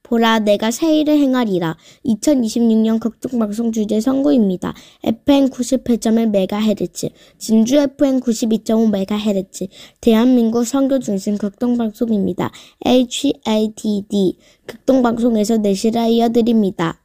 보라, 내가 새 일을 행하리라. 2026년 극동방송 주제 선고입니다. FM 98.1MHz, 진주 FM 92.5MHz, 대한민국 선교중심 극동방송입니다. HATD, 극동방송에서 내시라 이어드립니다.